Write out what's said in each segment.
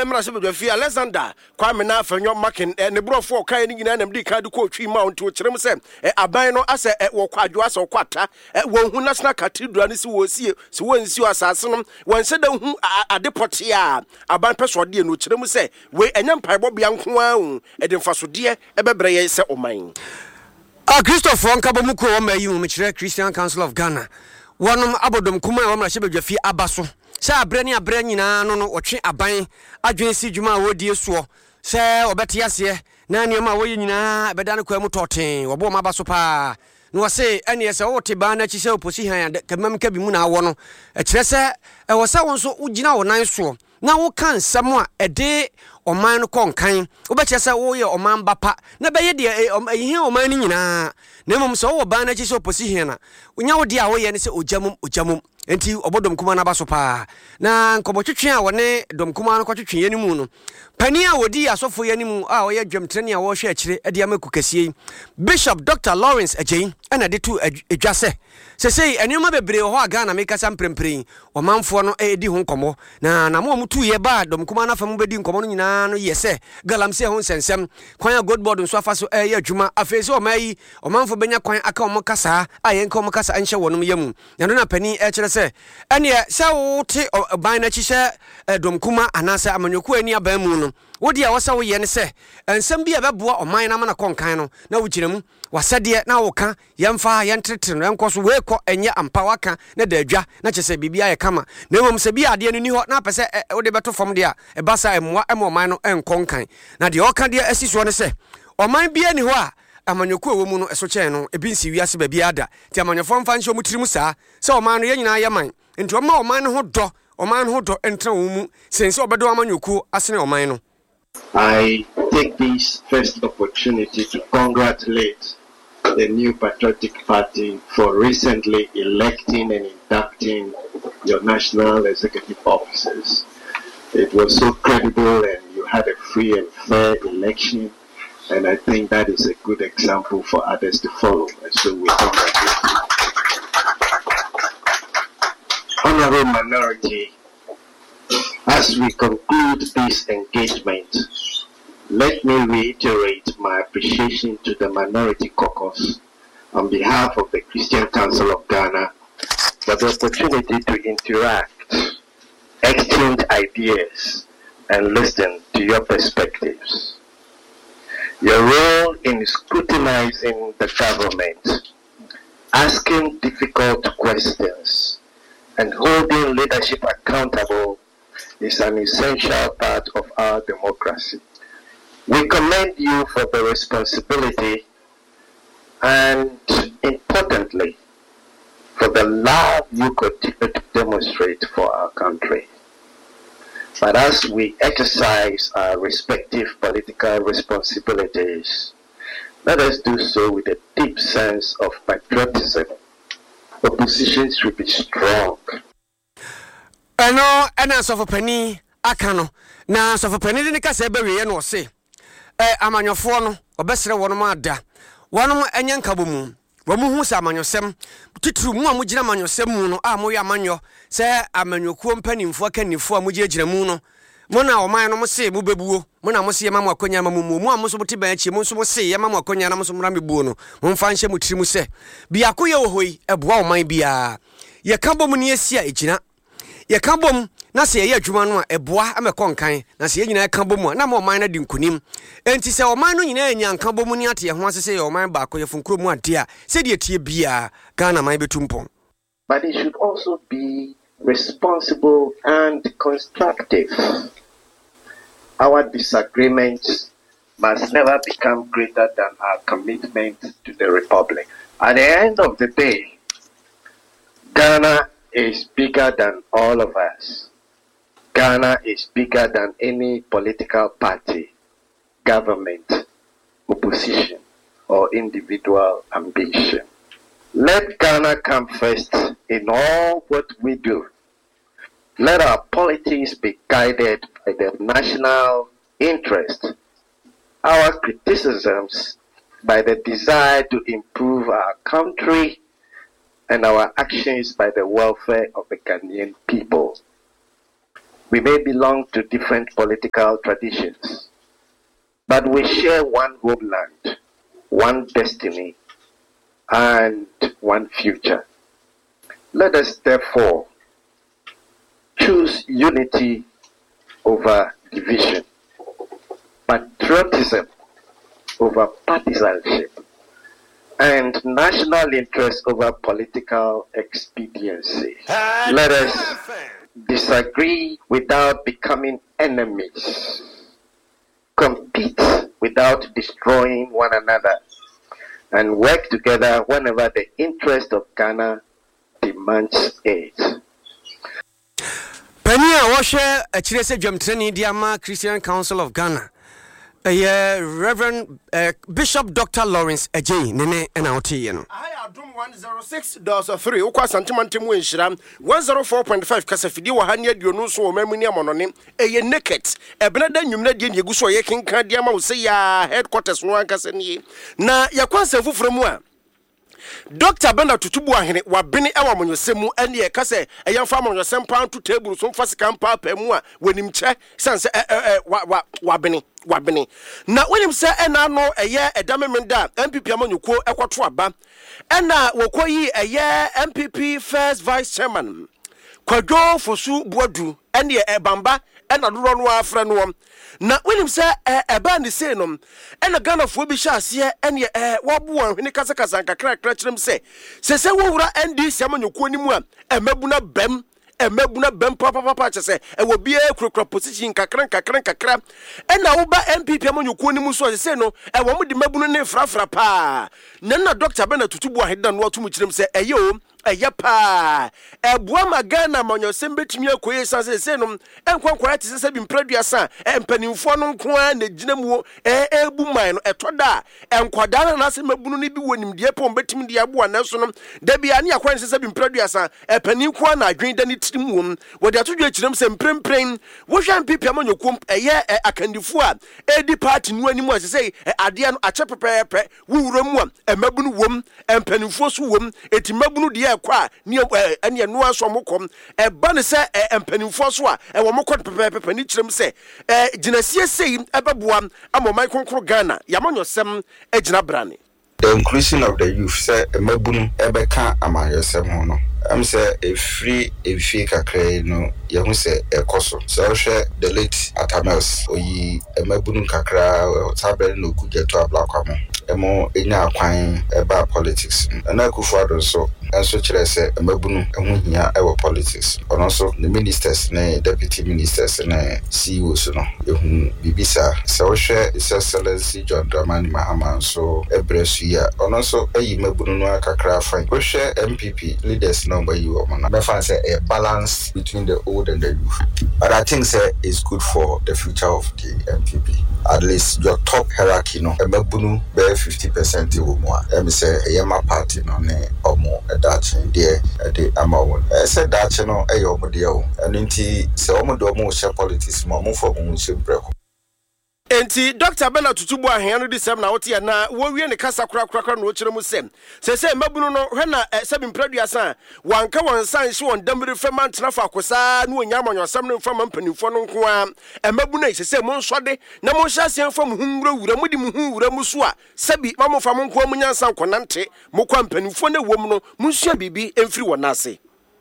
mra se bedwafi Alexander Kwame na Afenyo Makin ne brofo kan ni nyina nam di kan de ko twi ma onto kyerem se aban no ase wo kwadwo ase kwata wo hu national cathedral ni se wo sie se wo nsi asase no won se da hu adepote a aban peso de no kyerem se we enya mpaebo bia nko a de mfasode ebebre ye se oman Christopher Nkabomuko wo ma yi mu kyerɛ Christian Council of Ghana wonom abodom kuma wo mra hyebedwafi abaso sɛ abrɛ ni abrɛ nyina no wɔtwe aban adwen si dwuma a wodi esuo sɛ obɛte ase na nneɛma a wɔyɛ nyina bɛda no kwa mu tɔten wɔbɔ ma abaso pa no wɔse ɛne sɛ wote ba na kyisɛ opposition kamam ka bi mu na awɔ no ɛkyerɛ sɛ ɛwɔ sɛ wo nso wogina wo nan so na wo kan nsɛm a ɛde ɔman no kɔnkan wobɛkyɛ sɛ woyɛ ɔman bapa na bɛyɛ de ɛyɛ ɔman no nyinaa na mmom sɛ wo ba na kyisɛ opposition na wonya wo de a woyɛ ne sɛ ogyamum enti obodom kuma na baso pa na nkobotwetwe a wone dom kuma no kwatwetwe yanimu no pani a wodi asofo yanimu a oyɛ dwemtrene a wo hwe akire ade amaku kasie Bishop Dr. Lawrence Ajayi ana de tu edwase sesei enema bebre ho aga na meka samprempren omanfo no edi ho nkomo na mo mutu ye ba dom kuma na fam bedi nkomo no nyina no yese galamse ho nsensem kwan a godboard nso afa so ye adwuma afese omayi omanfo benya kwan aka omo kasa a yenka omo kasa anhye wonom yamu na no na pani e kire se ene se wote ban na kyihye dom kuma anase amanyoku ani aban mu no wodi a wasa wo ye ne se ensem bi a beboa oman na mana konkan no na wugiremu wasade na woka yemfa yentretre no enkoso we kɔ enye ampa waka na da adwa na kyese bibia ye kama na mmom se bia ade no ni hɔ na pese wode beto fam de a ebasa emwa oman no enkonkan na de ɔka de asisuo ne se oman bia ni hɔ a amanyoku ewo mu no eso kyɛn no ebi nsi wiase ba bia da ti amanyofo mfa nhyɛ mu tirim saa sɛ oman no ye nyina ye man enti oman no ho dɔ entra wo mu sense obedo amanyoku asene oman no. I take this first opportunity to congratulate the New Patriotic Party for recently electing and inducting your national executive officers. It was so credible and you had a free and fair election, and I think that is a good example for others to follow. And so we congratulate you. Honorable minority, as we conclude this engagement, let me reiterate my appreciation to the Minority Caucus on behalf of the Christian Council of Ghana for the opportunity to interact, exchange ideas, and listen to your perspectives. Your role in scrutinizing the government, asking difficult questions, and holding leadership accountable is an essential part of our democracy. We commend you for the responsibility and, importantly, for the love you continue to demonstrate for our country. But as we exercise our respective political responsibilities, let us do so with a deep sense of patriotism. Opposition should be strong. Ano so for penny akano na so for penny de ka se be we no se amanyofo no obesere wono ma da wono enye nkabo mu wo mu hu sa amanyosem tituru mu a mu gina amanyosem mu no a mo ya amanyo se amanyokuo mpanimfo akanifo a mu gina mu no mo na oman no mo se mu bebuo mo na mo se yema mo akonya mu a mo so bote ban achi mo so mo se yema mo akonya na mo so mra mebuo no mo mfa nhye mo tiri mu se biako ye wo hoi eboa oman bia ye ka bom ne asia egina ye ka bom na se ye adwuma no a eboa amekonkan na se ye nyina ka bom na mo oman na di nkunim enti se oman no nyina anya nka bom ni ate ye ho asese ye oman ba ko ye funkro mu ade a se de tie bia Ghana man betumpon. But it should also be responsible and constructive. Our disagreements must never become greater than our commitment to the Republic. At the end of the day, Ghana is bigger than all of us. Ghana is bigger than any political party, government, opposition, or individual ambition. Let Ghana come first in all what we do. Let our politics be guided by the national interest, our criticisms by the desire to improve our country, and our actions by the welfare of the Ghanaian people. We may belong to different political traditions, but we share one homeland, one destiny, and one future. Let us therefore choose unity over division, patriotism over partisanship, and national interest over political expediency. Let us disagree without becoming enemies, compete without destroying one another, and work together whenever the interest of Ghana demands it. Pania washe achire se dwamtreni diama Christian Council of Ghana. Reverend Bishop Dr. Lawrence Ajay nene na oti no. I adum 106.3 ukwa santimantem we nhira 104.5 kasafidi wa hania duonu so mamuni amonone naked ebenada nwumna die nyegu so ye kenka dia ma wo se ya headquarters no ankase ne na yakwansa fufuro mu a Dr. Bernard Tutubu ahene wabene ewa monyosemu ene ye kase eyamfa monyosem pan to table so mfa sika mpa pa mu a wanimche sanse wabene na wenim se ena no eye edamemenda MPP amanyuko ekoto aba ena wokoyi eye MPP first vice chairman Kwadwo Fosu Buadu ene ebamba ena doro no afra no na wenim se eba ne se no ena Ghana fo bi hya ase ene wobo hwene kasa nkakra kyerem se sese wo wura NDC amanyuko ni mu a emabuna bem papa chese wo bia kurokura position kakra ena wo ba MPP amanyuko ni mu so se no wo mo de mabunu ne frafra pa na Dr. Bernard Tutubu aheda no atum kyerem se eyo pa ebua magana manyosem betumi akoye sanse se no enkwankwa te se bi mpraduasa empanimfo no nko a na ginamu ebu man no etoda enkwada na se mabunu ne bi wonim de pom betumi de aboa na so no da bia ne akwan se bi mpraduasa epanimko na adwen da ne tirim wo de atodwe kyerem se mprempren wo hwan MPP amanyokom akandifo a edi party no animu asese ade no ache pepepe wo wuramu a emabunu wom empanimfo so wom eti mabunu de kwa ni ene no aso mokom eba ne se empanimfo so a wo mokọ pepepe ni kyerem se ginasie sei ebeboa amomai konkro Ghana yamanyosem agina brane. The inclusion of the youth say emabunu ebeka amanyosem ho no say a free kakra no yehu say ekoso so hwe the late Atamels oyi emabunu kakra tabre no kujeto ablakwamo emo enya akwan eba politics na Akufo-Addo so enso kire say emabunu ehu hia ewo politics ono so the ministers ne deputy ministers ne CEOs no yehu bibisa so hwe His Excellency John Dramani Mahama so ebresu ya ono so eyi mabunu no kakra fan hwe MPP leaders number you say a balance between the old and the youth. But I think say it's good for the future of the MPP. At least your top hierarchy no emabunu be 50% wo mo a say yema party no ne omo edachi de amawo say dachi no eyomo de o enti say omo do omo share politics mo for mo shebreho. Enti Dr. Bernard Tutubu ahenu di sem na wote na wo wie ne kasa kura no kyeremu sem se mabunu no hwe na sebi mpraduasa wanka wonsan hye won damre fema ntena fa kosa na onya amanyosam no fama mpanimfo no nko a mabunu se mo nsode na mo hya asian fam wura mudi mu wura mu so a sebi mamo fam nko mu nyansa konante mo kwa mpanimfo na wom no mo nsua bibi emfiri wonase.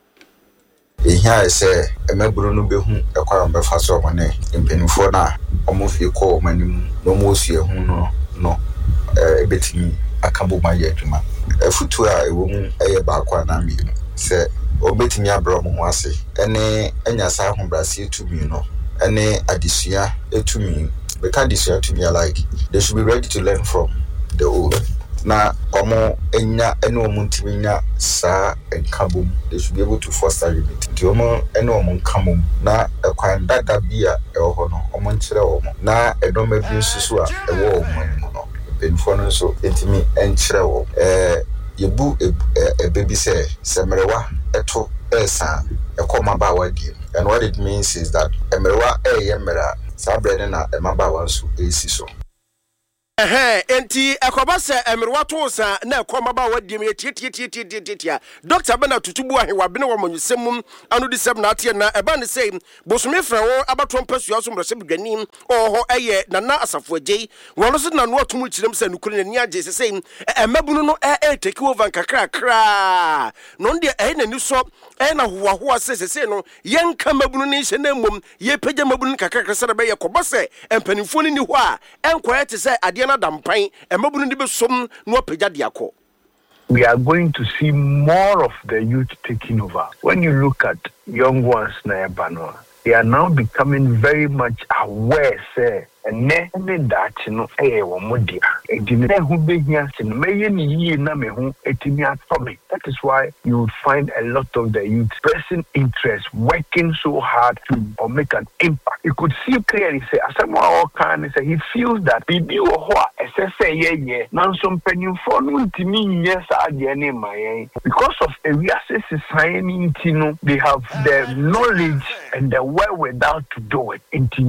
Here say emabunu no behu ekwa mbefa so mane mpanimfo na omofi ko manim no mo sie hu no ebetimi akabo maye adwuma afutu a ewo mu eye ba kwa na mi se obetimi abro mo ase ene anya sa ho brase etumi no ene adesua etumi we can adesua to me like they should be ready to learn from the old na omo enya ene omuntimi nya sa enkabom they should be able to foster unity ti omo ene omunkabom na ekwan dada bia eho no omo nkyere omo na edoma bi nsusu a ewo omo no benfo no so entimi enkyere wo yebu ebebi se semerewa eto esa ekoma ba wadi and what it means is that emerewa eyemera sabrene na emaba wansu esi so Enti ekoba se emirwato sa na ekoma ba wadiem tie Dr. Bena Tutubu ahewa bene wo monyusem anu di sem na atie na eba ne sei bosome frawo abatom pasua so mrose bedwanim oho eye nana asafo agei wono so na no atum kirem se nukuri na ni age se sei emabunu no take over kakra no de na ni so na hoahoa se no yenka mabunu ni hye na mom ye pagya mabunu kakra se na be ye koba se empanifo ni ho a enkoye te se ade na dampan emabunu ndi be som no pagya de akọ. We are going to see more of the youth taking over. When you look at young ones na Ebanoa, they are now becoming very much aware, say, and that no womodia. That is why you would find a lot of the youth pressing interest, working so hard to make an impact. You could see clearly say, as someone can say, he feels that bibi oho SSA now some penny for no timi yes because of a reassess society, they have the knowledge and the wherewithal to do it.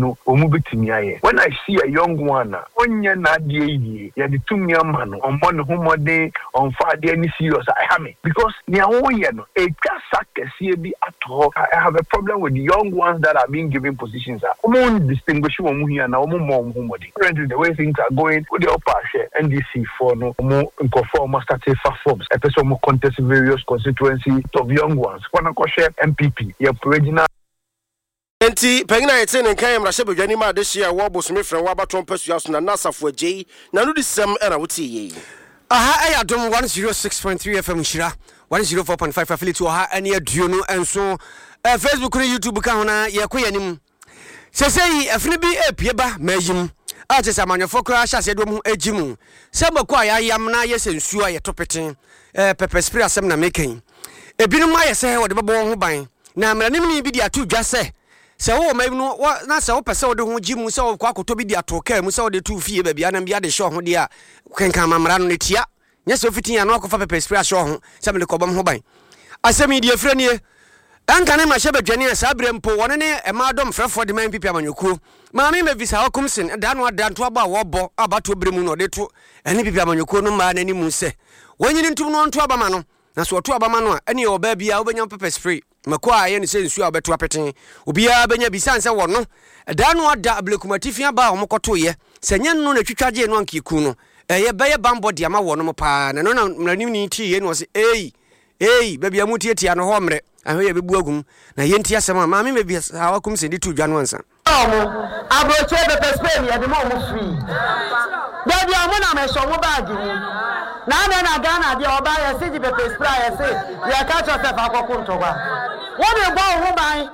When I see a young one, onye na die ya de tumia mano on mon homode on fade any serious I have me because nia woye no e kasa kese bi ato. I have a problem with the young ones that are being given positions. Omo distinguish omo here na omo mo homode. Currently the way things are going, with the upper share NDC for no omo nkonform start forms a person mo contest various constituencies of young ones. When I share MPP your original enti pengina yete ne kan yamrahye bedwani ma de hia wo bosome frɛ wo abaton pasua so na nasafo agei na no di sem era wotie yi aha ayadom 106.3 FM Shira 104.5 affiliate aha ane aduo no enso Facebook ne YouTube ka hona ye koyanim sesei afine bi epie ba mayim a tese amanyofo kra hya se dom agimu sembako ayam na ye sensuo ye topeten pepper spray asem na mekan ebinum ayese wo de bebo ho ban na mranim ni bi di atu dwa se wo ma no na se wo pese wo de ho gimu se wo kwa akoto bi di atoka mu se wo de tu fie ba bia na bia de hye ho de a kenkan mamra no netia nya se ofitin ya no akofa pepper spray hye ho se me de kobam ho ban asemi di afranie anka ne ma hye badwane asa brempo wone ne ema dom frefo de man pipi amanyokuo ma me visa hokumsin da no adanto aba wo bo abato bremu no de to ene pipi amanyokuo no ma na ni mu se wonyini ntum no nto aba ma no na so to aba ma no a ene oba bia obenya pepper spray makwa ye ne se nsu abeto apeten obia benya bisanse wo no da no ada ablekumatifia ba o mokoto ye se nya no na twitwaje no ankiku no ye beye bambo de ama wo no pa na no na mranim ni ti ye no se baby amutie tia no ho mre ahoye bebu agum na ye ntia sema ma me be hawakum se di tu dwa no ansa abroche pepper spray ye de mo free baby amu na me so mo bag ni na Ghana de oba ye se di pepper spray ye se ye catch yourself akoko ntogwa won be go ho ban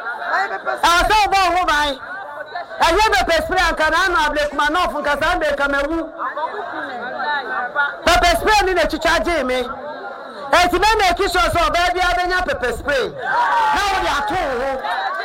so go ho ban aye pepper spray anka na no ablekuma no fun ka sa be kamewu pepper spray ni na chichaje me eti me make sure so baby abenya pepper spray na wo de ato ho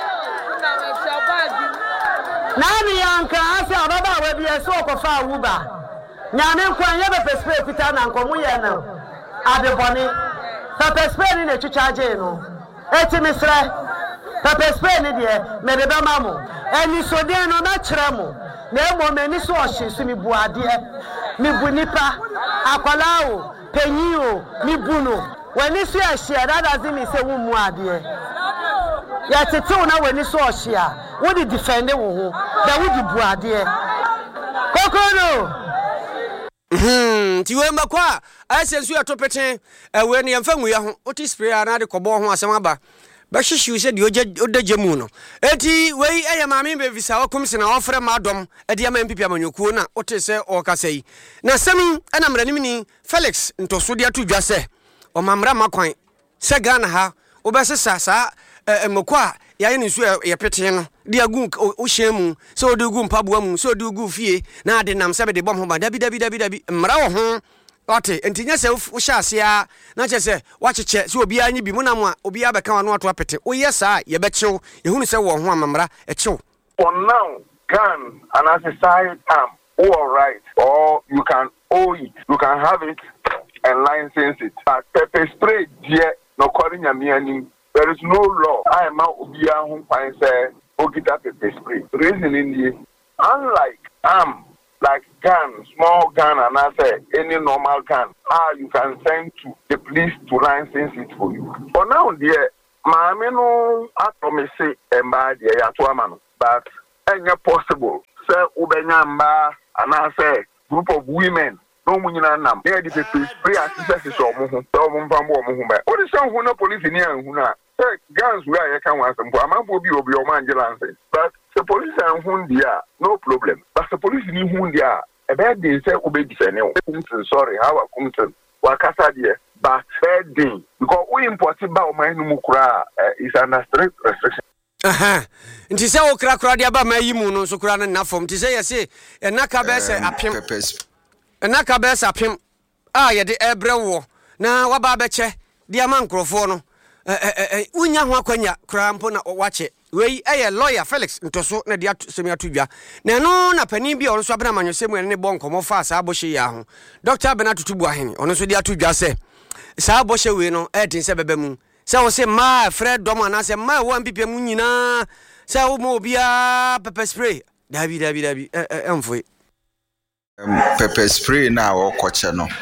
na mi yanka ase ababa we bi eso okofa wuba nyame nkwan ye pepper spray fita na nkomu ye na adeboni pepper spray ni na chichaje no eti misre pepper spray ni de me de ba mamu eni so de no na kire mu na emo me ni so ohye so mi buade mi bunipa akwalao penyo mi bunu wani so ohye that doesn't mean say wo mu ade ya tete na wani so ohye a wo di defend wo ho da wo di buade kokoro ti we makwa asensu ya topeten we ne yemfa nwuya ho oti spray na de kobo ho asem aba ba hwehwe se de odagemu no enti we ayamame be visa wakumse na ofre madom ade ama mpipi amanyokuo na oti se okasai na sami ana mranim ni Felix ntoso de atudwa se o mamra makwan se Ghana ha obesesa sa emokwa ya ne nsu ye pete no de agu o hyemu se odi gu mpaboa mu se odi gu fie na ade nam se be de bom ho ba dabi mra wo ho ote entinya se wo hyase a na che se wacheche se obi anyi bi mu na mu a obi abeka wa no ato apete wo yesa ye bechew ye hunu se wo ho amamra echew for now can and as a side all right or you can own it, you can have it and license it. Pepper spray dear no calling yamiani. There is no law. I am out ubia hum fine say ogita pepper spray. Reason in the unlike like gun, small gun, and I say any normal gun, you can send to the police to license it for you. But now, dear, my no, I promise say, and by the but ain't possible. Say, Ubenyamba, and I say, group of women. No munina nam. They the people spray assistance so muhu. So mumfambo muhu. What is some who no police in here who na? Say guns where I can want some. I'm for be obi omanjelanse. But the police and who dia no problem. But the police ni who dia. A bad day say obey defend. Sorry, how I come to wakasa dia. But bad day because we imported ba o man no mukura is under strict restriction. Aha. Nti se wo kra dia ba mayi mu no so kra na nafom. Nti se yesi enaka be se apem. Enaka be se apem. Ye de ebrewo na waba beche dia man krofo no. Unya ho akwanya kra mpo na wache. Wei lawyer Felix Ntoso na dia semi atudwa. Na no na pani bi ono so abena manyosemu ne bon komo fa sa abohye ya ho. Dr. Benatu Tubu ahene ono so dia atudwa se sa abohye we no tin se beba mu. Se wo se ma Fred Dom ana se ma wo ampipia mu nyina se wo mo bia pepper spray dabi emfoi pepper spray na wo koche no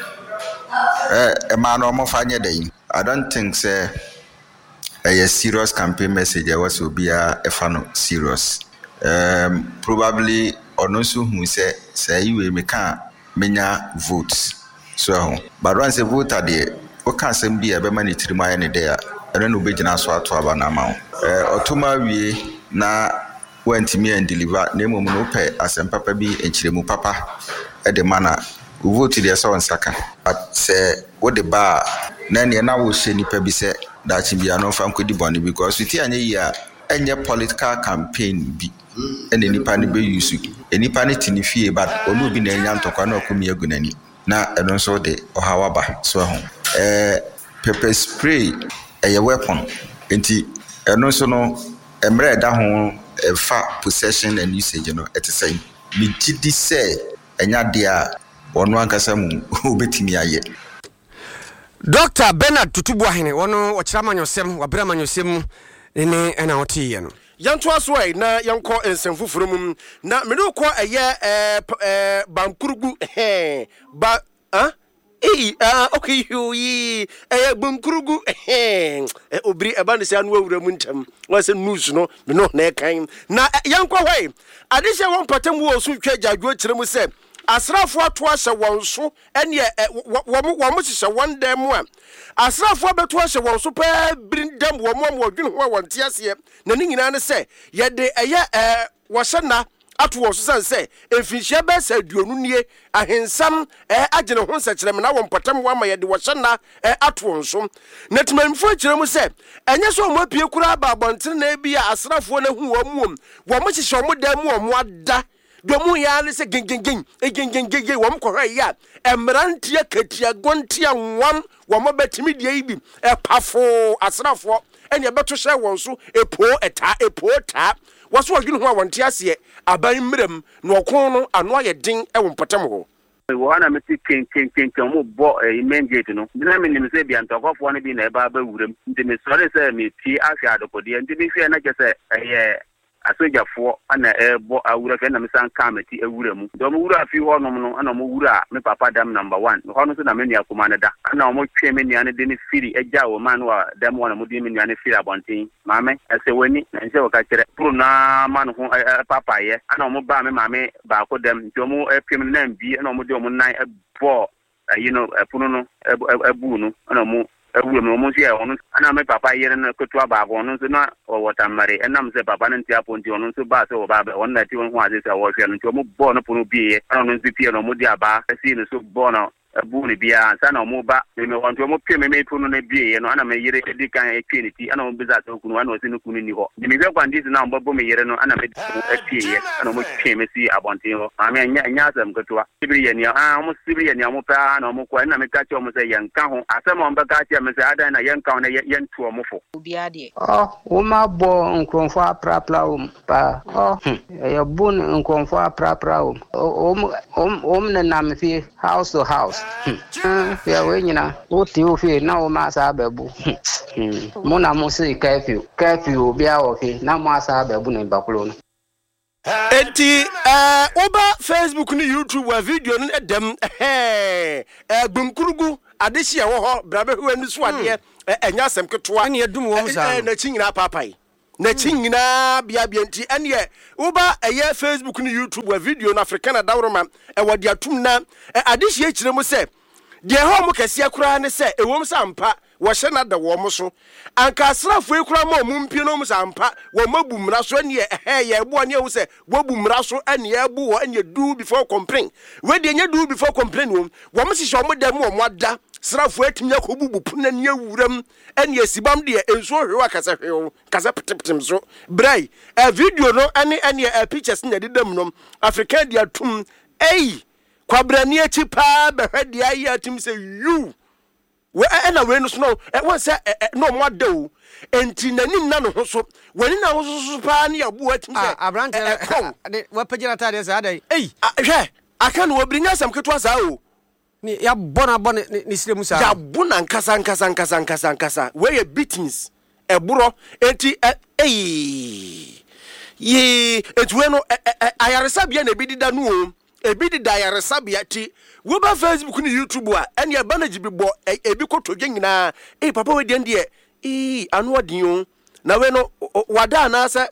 ma no mo fanye den. I don't think say a serious campaign message was will be a fan serious. Probably onosu who say you me can menya votes so but once a vote are there o can sem be a be mani trima any there and no be jina so ato aba na ma otoma wie na wantimi and deliver na mum no pe asem papa bi enchiremu papa e de mana vote there so nsaka but say what the bar na ne na wo hye nipa bi se da chibia no fam kodi boni because it anye ya enye political campaign bi ene nipa ne be use enipa ne tinifie but olu bi na enya ntokwa na okomi agunani na eno so de ohawaba so ho pepper spray a weapon enti eno so no emre da ho fa possession and usage no et say me gidi say enya de a ono ankasa mu obetimi aye. Dr. Benatu Tubu ahene wono ochira manyosem wabra manyosem ne na otiye no yanto asoi na yanko ensemfufuro mum na me do ko bankurugu ba okay yi bankurugu obri eba ne se anu awura mu ntam wase news no me no na kan na yanko hwai adehye won patam wo so twa jadwo kire mu se asrafo ato ahye wonso ene wo hye won dem a asrafo beto ahye wonso pa brindam wo mo dwene ho wonte ase na ni nyina ne se ye de wo hye na ato wo so san se efinhia be sa aduonu nie ahensam agene ho nsakyerem na won patam wo ma ye de wo hye na ato wonso na tmanfo akire mu se enye so mo pie kura ba bontere na bi a asrafo na hu wo mo hye mo dam wo ada domu ya ne se gengengeng wom ko hwa ya emrantie katia gontia nwam wom betimi die bi pafo asrafo ene beto hye won so epo ta waso odwene ho wonte ase aban mrem na okon no ano aye den wo mpatam ho wana meti ken mo bo imengate no na me nim se bia ntokofo no bi na eba ba wuram ndi me sore se me ti afia adopode ndi bi hwe na kese asojafo ana ebo awura fe na mesan kamati awura mu do mo wura fi ho no ana mo wura me papa dam number 1 ho no so na me nia kuma na da ana mo twe me nia ne de ne firi eja wo man wa dam wona mo de me nia ne firi abonten maame ase wani na nse wo ka kire pro na man ho papa ye ana mo ba me maame ba ko dam do mo pem na mbi ana mo de mo nan ebo puno no ebu no ana mo awura mo so ya ono ana me papa yere na kotu aba ono so na wotamare enam se papa nti aponti ono so ba so ba on na ti won ho ase se wo hwe no nti mo bo no pono bie ana no nti pie no mo di aba si no so bo no abu ni bia sa na mo ba me won mo pie me pono na bie no ana me yere di kan etwe ti ana mo biza so kunu ana o se no kunu ni ho ni me hwe kwandi na mo bo me yere no ana me etwe ana mo twe me si abonten ho ame anya asem kotu sibiri ye ni mo sibiri ye ni mo pa na mo kwa na me ka che mo se ye nka ho asem mo ba ka che me se ada na ye nka na ye ntu mo fo obiade wo ma bo nkromfo aprapra pa ye bun nkromfo aprapra na nam fi house to house ya we nyina o ti o fi na o ma sa bebu mo na mo se curfew bia o fi na mo asa bebu ne bakulo no enti oba Facebook ni YouTube wa video no edem gbunkurugu adehia wo ho brabe hwe ni so ade enya asem ketoa ne edum wo sa na chinyina papai na chinyina bia enti ene oba Facebook ni YouTube wa video na Africana dawroma wodi atum na adehia kiremu se de ho mo kase akura ne se ewom sampa wo hye na da wo mo so anka asrafo ekura ma mu mpie no mo sampa wo mabu mra so ne ye bo ne wo se wo bu mra so ane ye bu wo ane do before complain we de nya do before complain wo mo hye mo da mo ada srafo atimi akobubu puna ne awuram ane asibam de enso hwewa kasa hwewo kasa ptiptim so brai video no ane pictures ne de dam no Africa dia tum kwabrani achi pa behwede ayi atim se you we na we no so no won say no mo adaw enti nanim na no ho so wani na ho so pa ne abu atim se abrante we pagina tade sa dai hwe aka no obrinya sam keto sa o ni ya bona ni siremu sa ya bona nkasa we ye beatings eburo enti ye etwe no ayaresa bia na bidida no o ebi di diary sabia ti wo ba Facebook ni YouTube a ene e banage bi bo ebi kotoje nyina papa we den de anu odin o na we no wada na sa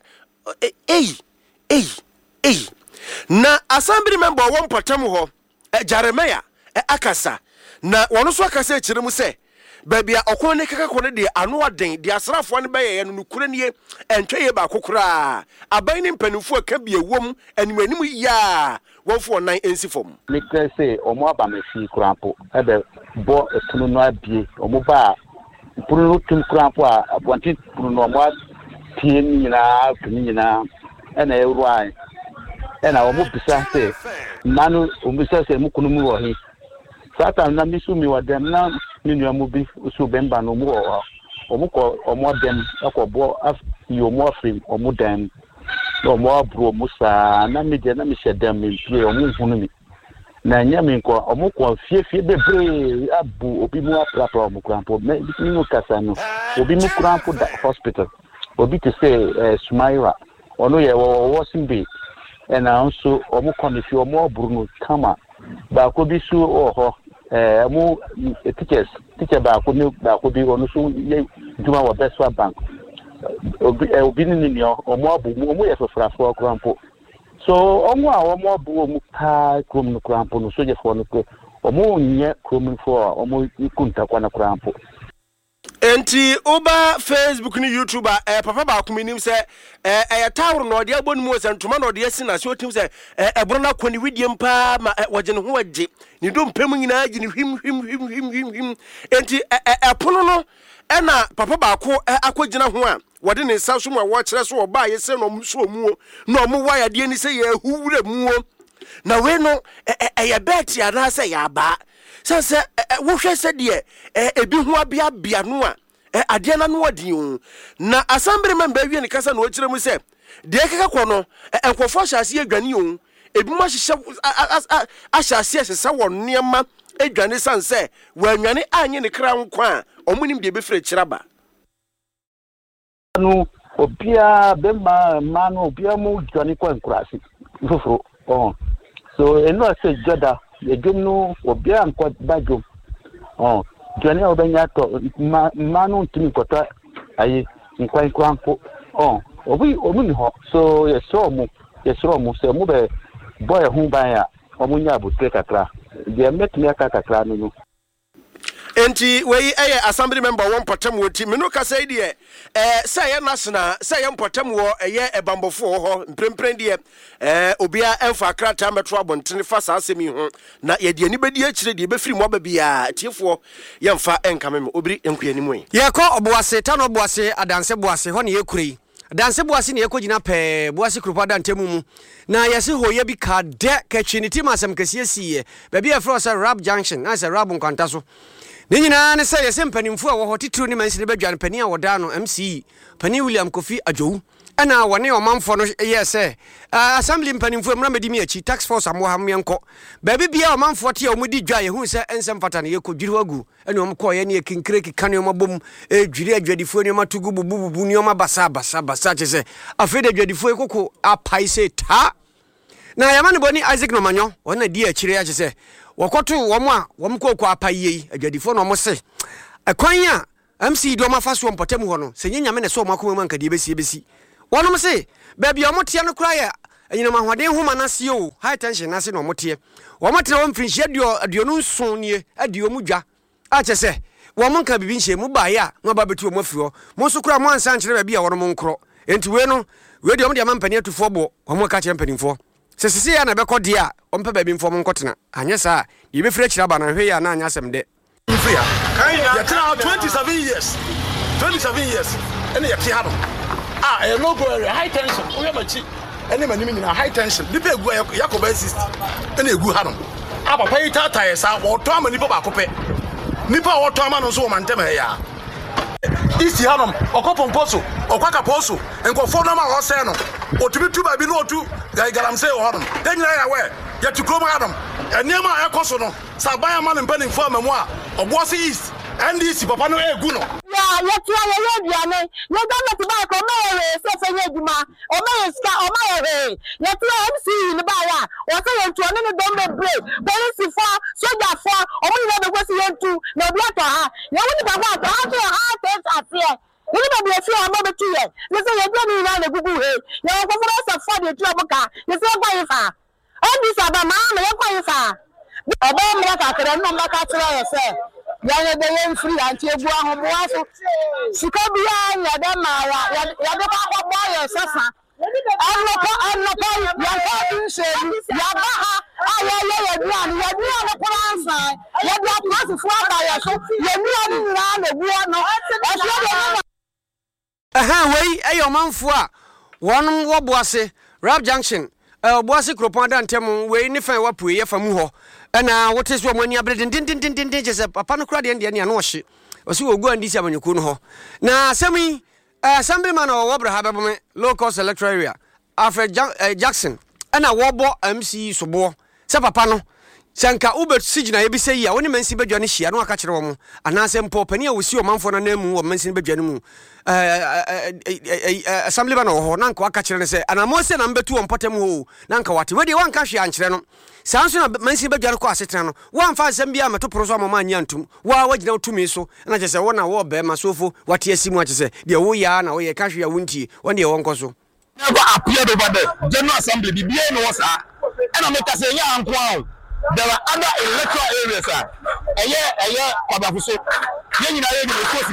na assembly member won potam ho Jeremiah akasa na wono so akasa kiremu se babia okon ne kaka kone de anu odin de asrafo ne baye no kure ne entweye ba kokora aban ne mpanimfo aka bia wom animanim ya wonfo nan ensi fom make say omo abamesi kurampo ebe bo etunu no abie omo ba punu no tum kurampo a abonti punu no omo tie nyina punu nyina ena ewru ai ena omo bisa say manu omo bisa say mukunu mu wo hi satan na misu mi wadem na ninu amubi usu bemba no mu wo omo ko omo dem akobo yomo afrim omo dem no mo abro musa na me de na me hyedam me pie omo hunu mi na nya me nko omo ko fie bebre abu obi mu aprapra omo krampo me bi no kasa no obi mu krampo da hospital obi to say Sumaira ono ye wo simbe and also omo konfi omo abru no kama ba ko bi su oho mu teacher ba ko ni ba ko bi ono so ye duma wa Beswa Bank obi ni omo abu omo ye fofrafo krampo so omo a omo abu omo ka krom no krampo no soje fo no ko omo nye krom fo omo ikunta kwa na krampo enti oba Facebook ni YouTube papa ba kuminim se tawro no de abonu mo se ntoma no de asina se otim se ebro na koni widiem pa ma waje ne ho agye ni do mpem nyina agye ni hwim enti epono no ena papa ba ko akogina ho a wode ne nsa so mo wo kire so oba ye se no so muo no mo wa ya de ni se ye huwure muo na we no ye bet ya na se ya ba se wo hwe se de ebi ho abia no a ade na no odin na assembly member wie ne kasa no kire mu se de keka kɔ no enkofo hyase adwane o ebi mo hyehye ahyase sese wɔ nneɛma adwane sanse wanwane anye ne kra nkwa a omunim de befre kiraba no obia bema ma no obia mo dwane kwa nkurase foforo so eno ase joda edum no obia nkwa badwo dwane obenya to ma no ntimi kota ayi nkwa nkrampo obi ni ho so yesro mu se mu be boy hu ban ya omunya abutre kakra de metmi aka kakra no enti we assembly member won potem woti meno ka say de say ye national say ye potem wo ye ebambofo ho mprempren de obia emfa krata metro abontene fa sa asemi ho na ye de ani bedi akire de be firi mo ba bia tiefo ye mfa enkame obiri enkuani mu ye ko oboase ta no oboase adanse boase ho ne ye kurei danse boase ne ye ko gina pe boase krupa dantemu mu na yesi hoye bi ka de ka trinity masem kase siye ba bia fro say rap junction na say rap nkwanta so ne nyina ne say yesi mpanimfu a wo hotitru ne mansi ne badwan pani a woda no MC pani William Kofi Adjowu ana wone omanfo no yese assembly mpanimfo mra medimi achi tax force amwo ha menko baabi bia omanfo te omudi dwa ye hu se ensem fata ne yekodwiri wagu ene omko ye ne yekinkreki kane omabom edwiri adwadifo ne matugu bububu ne omabasa chese afede adwadifo ekoko apai se ta na yamane boni Isaac no manyo wona di akire ya chese wokoto womo a womko apai yi adwadifo no mo se akwan a MC do mafaso mpotem ho no se nyanyame ne so makoma manka de besi wonom se baabi omote no kra ya anyina mahwaden homa nase o high tension nase no omote womote no mfinhia aduonu nson nie adio mu dwa a chese womonka bibi nhye mu ba ya no ba betu omofi ho mo so kra mo ansa nkyere baabi a wonom nkro enti we no we de omde amampani atufo bo womo ka kyempanimfo sesese ya na bekode a ompa baabi mfo mo nkotena anye saa ye befire kira ba na hwe ya na anya asem de free ya tena 27 years ene ya tiado a no go area high tension we machi ene manimi nyina high tension nipa egu yakoba 60 ene egu hanom abapa yi tata yesa wo to ama nipa ba kope nipa wo to ama no so wo mantem ya isi hanom okopomposo okwakaposo enkofo no ma ho se no otubi tuba bi no otu galamse wo hanom tenyina ya we ya tukroma hanom eniema ekoso no sabaya man mpanimfo amamu a obosi east NDC papa no egu no ya yetua ye biane ye government ba ko ma ye se fe ye djuma o ma ye ska o ma ye yetua MC ni ba ya o se ye ntu ne no don be break police for soldier for o mo ni be go si ye ntu na obi ato ha ye woni ba ba to ha to ha test affair ni ba be fi o ma be tu ye ni se ye djuma ni na gugu he ye ko fura sa for de tu abuka ni se gba ye fa NDC aba ma na ye kwa ye fa obo mra ka kere no mra ka tira ye se ya de yen free anti egu ahoboa so sika bia ya de mara ya de kwa bo ya sefa anoko ya ka dinshelu ya ba ha ya duan koransa ya de apasi fu aba ya so ya ni ani na egu no wei ayo manfo a wonum wo boase Rap Junction boase kropon da ntem wei ni fan wapu ye famu ho na wote so amani abre din jese papa no kra de ne na ohye osi ogu andisi amanyuku no ho na asemi assemblyman o wobra ha bebome low cost electoral area Alfred Jackson na wobo MC sobo se papa no sanka ubet sigina ye bi se yi a woni mansi badwa ne hia no aka kire wo mo anase mpo pani a wosi o manfo no na mu wo mansi badwa ne mu assemblyman o ho na nka aka kire ne se anamo se na mbetu wo mpotem ho na nka wate we de wanka hwe ankire no sanso na mansi badwa ne ko asetena no wamfa asem bia meto poro so amama anya ntum wa wagina utumi so na kye se wo na wo be ma sofo wate asimu akye se de wo ya na wo ye ka hwe ya wonti won de wo nko so never appeared over there general assembly bibie no was and make us say ya anko there are other electoral areas eye kwabafuso ye nyina ye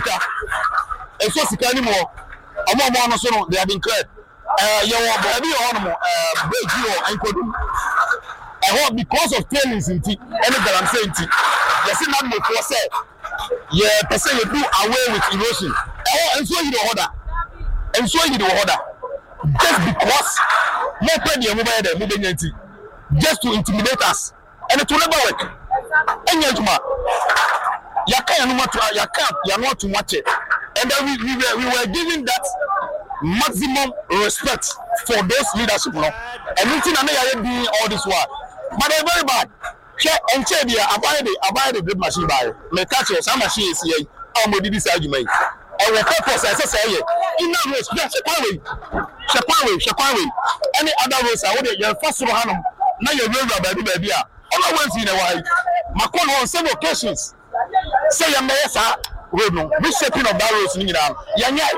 ni so sika ni mo omo no so no they have been cleared ye wo ba bi ho no mo break you ankodum because of tailings inti any galam say inti you see not more for say ye person you do away with erosion enso you the order just because no pay the mobile there mobile inti just to intimidate us and it will never work. Enyejuma yaka ya not too much and then we were giving that maximum respect for those leadership no and nothing na ya doing all this work but they very bad enche dia abide the drip machine by me catch some machine is here amodi this argument and we purpose say here in that race shekwawe any other race I would your first one hanum na your road baby a all once in a while Macron on several occasions say ya mesa road no reshaping of that road ni nyina ya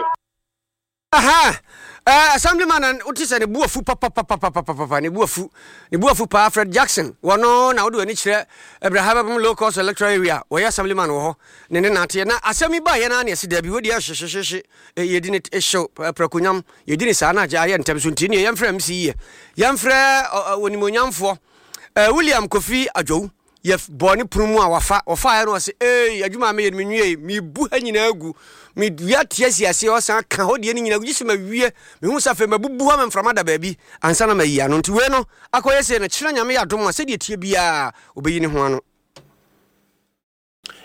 aha assemblyman and utisa ne buafu papa ne buafu pa Alfred Jackson wono na wodo ani kire Abraham low cost electoral area wo ya assemblyman wo ho ne na ate na asemi ba ye na ne ase da bi wodi ahyehyehye yedini show prakunyam yedini sa na ja ye ntem so ntini ye mfra MC ye mfra wonimonyamfo William Kofi Adwo ye boni prumu a wafa ya no se adwuma me ye menwie mi bu ha nyina agu mi dua tiasiase o san ka ho de ni nyina gisi ma wie me hu safe mabubu ha memframa da baabi ansa na mayi ano nti we no akoye se ne kire nyame ya dom a se de tie bia obeyini ho ano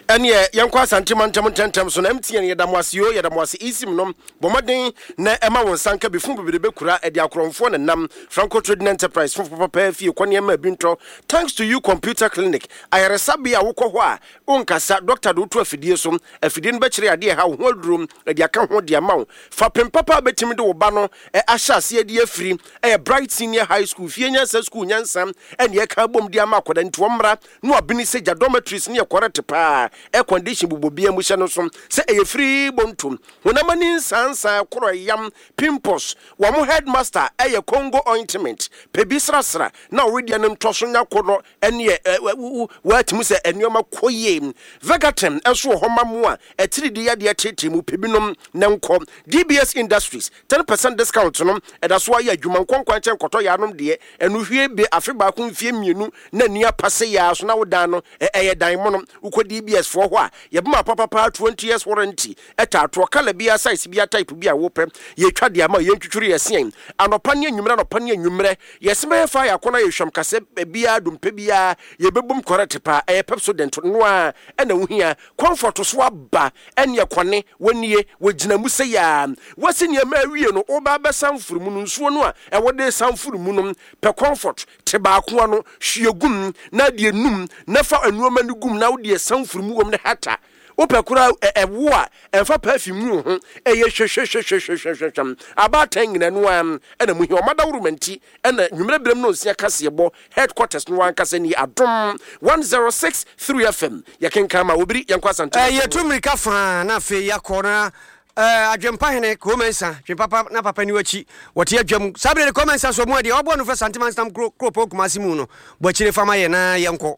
ɛne yɛnkɔ asantemantam tentem so na MTN yɛdamwaseo yɛdamwase isim nom bɔmɔden na ɛma wɔn sanka befum bebrebe kura ɛde akorɔmfoɔ ne nam Franco Trading Enterprise fo papa fie kɔneɛma bintɔ thanks to you computer clinic ayɛresabe a wokɔ hɔ a onkasa doctor do to afidie so afidie no bɛkyerɛ ade ha wo ho adurom ɛde aka ho de ama wo fa pempapa betimi de wo ba no ahyɛ ase de afiri Bright Senior High School fie nyansa school nyansa ɛne ɛka bom de ama akɔda nti wɔmmra no abini sɛ gya dormitories ne yɛkɔrɛte paa air condition bubobia mu hyɛ no so sɛ ɛyɛ free bontum honamani nsansa korɔ yam pimples wɔn mo headmaster ɛyɛ Congo ointment pebi srasra na already anem toso nya korɔ ɛne wɔatimu sɛ ɛnneɛma kɔyɛ Vegatem ɛso homa mu a ɛtiri de yade tete mu pebinom na nkɔ DBS Industries 10% discount no ɛda so ayɛ adwuma nkɔnkwan kyɛn kɔtɔ yanom de ɛnu hwie be afi ba ko mfie mienu na nia pase ya so na wodan no ɛyɛ dan mo no ukɔ DBS for hɔ a yɛbema papa 20 years warranty ɛta to kala bia size bia type bia wopɛ yɛtwa de ama yɛntwitwuri yɛsen anopa ne anwumre anopa ne anwumre yɛsema fa yakona yɛhwam kase bia dompe bia yɛbebum correct pa ɛyɛ Pepsodent no a ɛna wohia comfort so aba ɛne yɛkɔne wɔnie wɔgyina mu sɛ ya wɔsi ne ma awie no oba bɛsan furumu no nsuo no a ɛwɔde san furumu no pe comfort te ba ko no hwiegum na de num na fa anuoma no gum na wode san furumu wom ne hata opekura ewo a emfa perfume ho eye hwehwehwehwehwehwehwem abatan nyina no am ena muhi omadawrumanti ena nwumre brem no osia kasebo headquarters no wankasa ni adom 106.3 FM yakenka ma obiri yankwasante yetumrika fa na fe yakona adwempa hene komensa dwempapa na papa ni wachi wote adwam sabre de komensa so mu de obo no fa santiman stam kropo kumasi mu no bo chire fama ye na yenko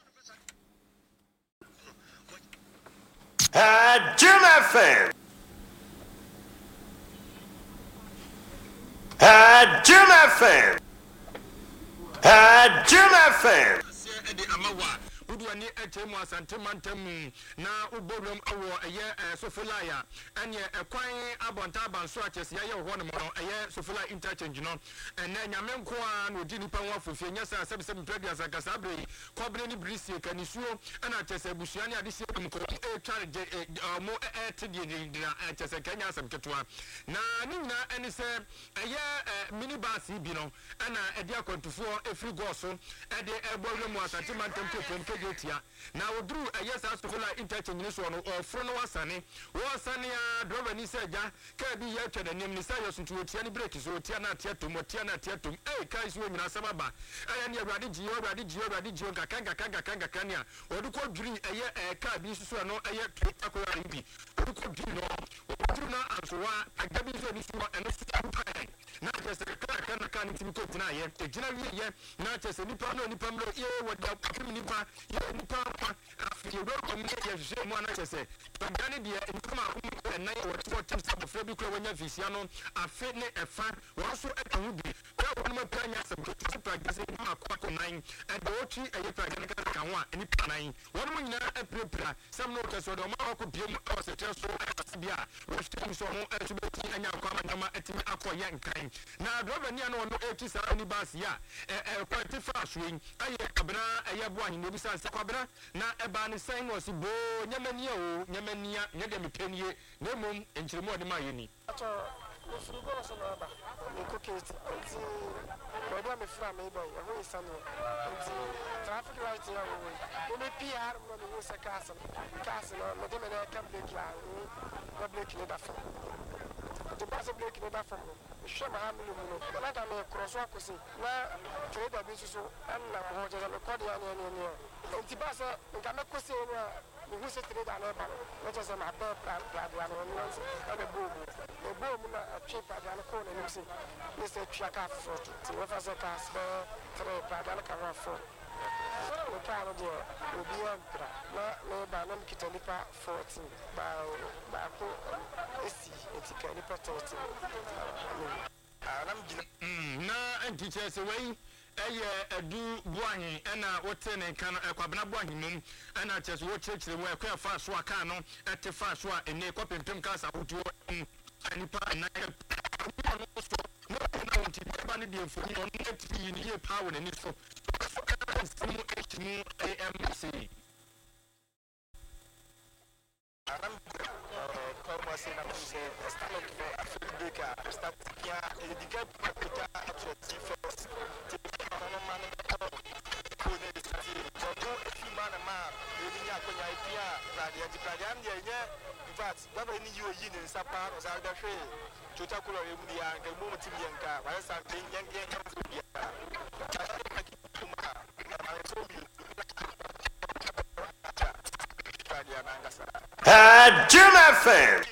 Jim FM. Jim FM. Jim FM. Uduani etemu asantemantamu na ubodom awo eye sofulaya anye ekwan abonta abanso akese ye ho no eye sofula interchange no ene nyamenko a no di nipa ho afofie nya sa sebse mpedi asakasa abre kobre ni brisi kanisuo ana akese busuani ade sie mu ko charge mo etedi dira akese kanya asem ketwa na ninna ene se eye minibus bi no ana ede akontufo efri goso ede ebodom asantemantamu ko Getia. Now, Drew, yes, as to interchange this one or Frono Wasani, a driver Nisaja, Kabi Yacha, and name Nisayos into Tiani breaks or Tiana Tiatum or Tiana Tiatum, Kais women Asababa, and your Radijio, Kanga Kanya, or the court dream a year a Kabi Suano, a year to Takorimbi, or the court dream, or Druna Ansua, a Gabi and a not just a can to go tonight, a general year, not just a Nipano, Nipamlo, what Nipa. Papa, after you welcome me, one I say, but Danny, and come out and night or 2 times of Fabico when you're Visiano, a fitne a fan, also at a ruby. One more plan, some practicing my quack 9, and the Ochi, a Yapagan, and Nipana. One winner at Prepra, some notice or the Marco Pium or the Tesla, Sabia, which things so more as and your common at me aqua young kind. Now, Drovaniano no 80s are any bus, yeah, a party fast swing, I have one. Sabra na ebani sign was bo nyamania o nyamania nyade mepenie na mom enchiremo de mayeni ato furugo so na ba me koketi nti odo me fra me boy e ho isano nti traffic light ya wo me PR mo me wo se kasa na me de me na ka break la o break le da fa the bus break le da fa hwe ma ha me no na da me cross akosi na trader bi so anna mo ho je me kodi ya ne nti basa nka me kosi no me se trader na ba no je se ma ba plan no no se na boom na cheap ada na ko na se me se twa ka fo ti we fa se ka se tre pa da ka ra fo o pa no de obi entra na me ba na kita nipa 14 ba ko esi etika nipa 13 na anti-chess way edu buanyi ena wote ne kan kwabena buanyi mum ena chess wo chekire wo ekwa fa so aka no ete fa so a ene kopempem kasa hotuo anipa na no na wonti ba ne de mfoni no net ni ye power ne so AMC was saying, I'm saying, start looking for a food baker, start taking the get put at your first. Take on a man who is for no a few man a man, living out when I appear, that the Antipradian, in fact, whether any you in Sapa or Saldafe, to tackle the moment in Yanka, while something young Jim FM.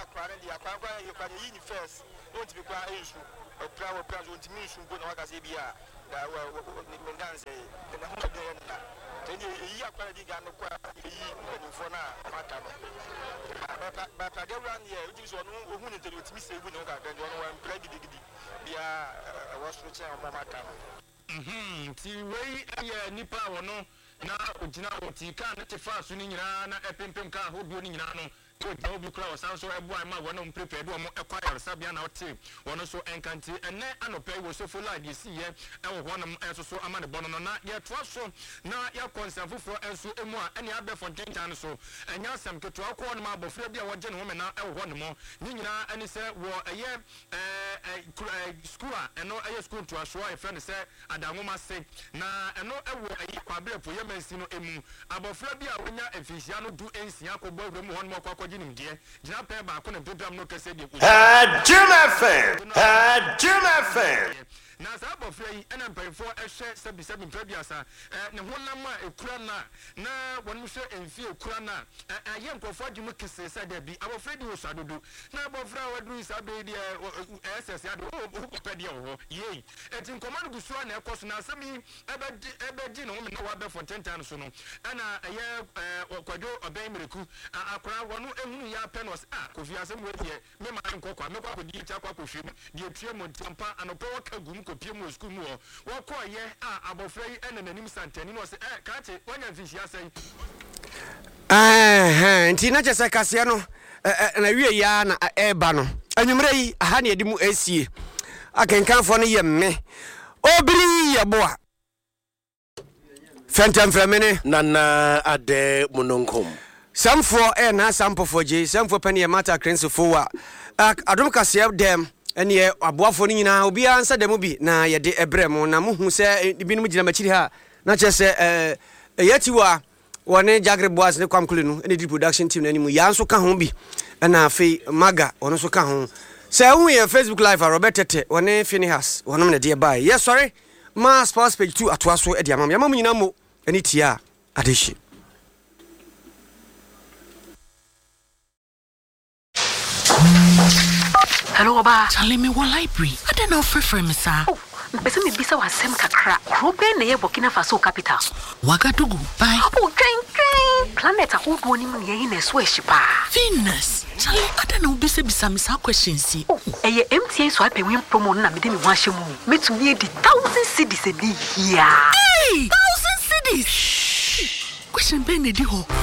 Nipa wono na ogina oti ka na te fa so ni nyina na epempem ka hoduo ni nyina no to gya obi kura wasan so ebo ai ma wono mprepare do mo ekwa yarsabia na ote wono so enkanti enne anopai wo so fola de si ye ewo honom enso so amane bono no na ye toa so na ya konsafufo enso emu a ene abe fontentan so enya asem keto akọ no ma abofra bia wo je ne ho me na ewo honom ni nyina ene se wo eye school eno eye school to aso e friend se adanwoma se na eno ewo eye kwabere po ye mansi no emu abofra bia wonya efisia no du ensia akọbọ wurem honom akọ Jim pe ba ko na program no kase de ku Jim FM na sa abofra yi ena mpanyfo ehwe sebi prebiasa ne honam a ekura na wonu hwe emfi ekura na aye nkofo adwum kese se da bi abofra di wo sadodo na abofra wadu isabe di SS ado ko de wo ye etin command gusu na ekoso na asemi ebe di no me na wa be fontentan so no ana aye kwadwo oban mreku akora wonu ehunu ya penos kofi asem we de me ma nkokwa me kwa di cha kwa kohwe di etue mo tampa anopo waka gum kopie mo school mu wo ko ye abofra yi ene nanim santani no se ka che wanya mfishi asen nti na chese kase no na wie ya na eba no anwumre yi aha ne edimu asie akenkanfo no ye me obiri ye boa Fentam Fremene Nana Ade Munonkom Samfo na sampofo je samfo pani mata krensofo wa adom kase dem ene aboafo ni nyina obi ansa dem bi na ye de ebrem na muhu se binom gina machiri ha na chese yetiwa wone Jagre Boas ne kwamkule no ene di production team na nimu ya nso ka ho bi na afei maga wono so ka ho se hu ye Facebook live Robert Tete wone Finihas wono ne de bai yes sorry ma sports page 2 atoa so e de amam ya mam nyina mo ene tia adeshi Hello, Oba. Charlie, me one library. I don't know for me, sir. Oh, mpese me bisa wa sem kakra. Krobe na ye Burkina Faso capital. Wagadugu. Bye. Oh, train. Planet a whole one in ye na so shipa. Venus. Charlie, I don't know bisa me sa questions. Oh, eye MTN so ape win promo na me de me wan hye me to me di 1,000 cedis e di here. Hey, 1,000 cedis. Question be na di ho.